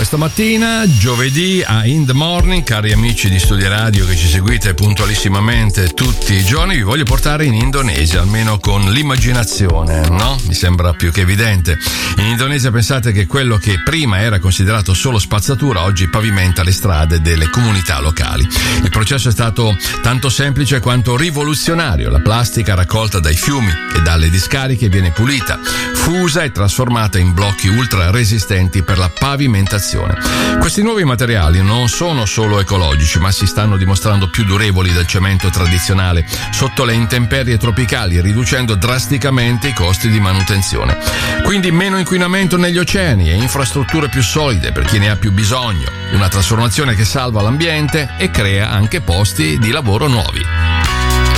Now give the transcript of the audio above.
questa mattina, giovedì a In The Morning, cari amici di Studio Radio che ci seguite puntualissimamente tutti i giorni, vi voglio portare in Indonesia, almeno con l'immaginazione, no? Mi sembra più che evidente. In Indonesia pensate che quello che prima era considerato solo spazzatura oggi pavimenta le strade delle comunità locali. Il processo è stato tanto semplice quanto rivoluzionario. La plastica raccolta dai fiumi e dalle discariche viene pulita, fusa e trasformata in blocchi ultra resistenti per la pavimentazione. Questi nuovi materiali non sono solo ecologici, ma si stanno dimostrando più durevoli del cemento tradizionale sotto le intemperie tropicali, riducendo drasticamente i costi di manutenzione. Quindi meno inquinamento negli oceani e infrastrutture più solide per chi ne ha più bisogno. Una trasformazione che salva l'ambiente e crea anche posti di lavoro nuovi.